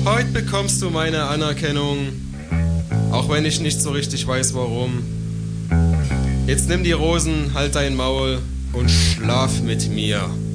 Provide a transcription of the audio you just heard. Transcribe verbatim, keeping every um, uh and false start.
Heute bekommst du meine Anerkennung, auch wenn ich nicht so richtig weiß, warum. Jetzt nimm die Rosen, halt dein Maul und schlaf mit mir.